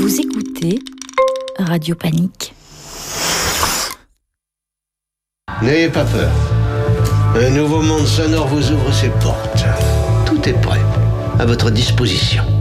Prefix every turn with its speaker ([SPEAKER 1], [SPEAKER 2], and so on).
[SPEAKER 1] Vous écoutez Radio Panique.
[SPEAKER 2] N'ayez pas peur. Un nouveau monde sonore vous ouvre ses portes. Tout est prêt, à votre disposition.